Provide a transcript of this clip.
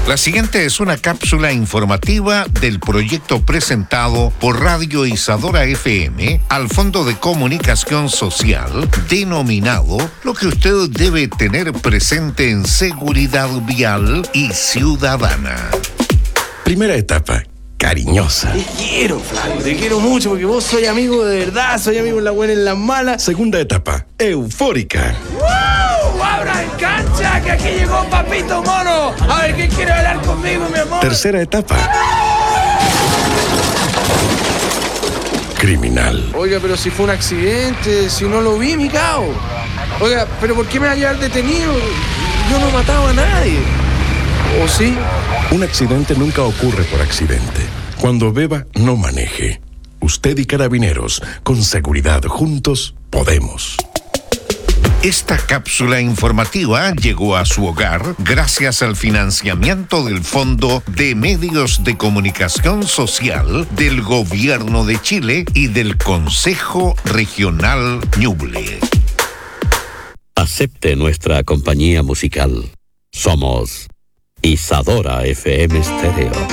La siguiente es una cápsula informativa del proyecto presentado por Radio Isadora FM al Fondo de Comunicación Social, denominado Lo que usted debe tener presente en seguridad vial y ciudadana. Primera etapa, cariñosa. Te quiero, Flavio, te quiero mucho porque vos soy amigo de verdad, soy amigo en la buena y en la mala. Segunda etapa, eufórica. ¡Wow! ¡Abran cancha! Que aquí llegó Papito Mono. A ver, ¿quién quiere hablar conmigo, mi amor? Tercera etapa, criminal. Oiga, pero si fue un accidente, si no lo vi, mi cao. Oiga, pero ¿por qué me va a llevar detenido? Yo no he matado a nadie. ¿O sí? Un accidente nunca ocurre por accidente. Cuando beba, no maneje. Usted y Carabineros, con seguridad juntos, podemos. Esta cápsula informativa llegó a su hogar gracias al financiamiento del Fondo de Medios de Comunicación Social del Gobierno de Chile y del Consejo Regional Ñuble. Acepte nuestra compañía musical. Somos Isadora FM Stereo.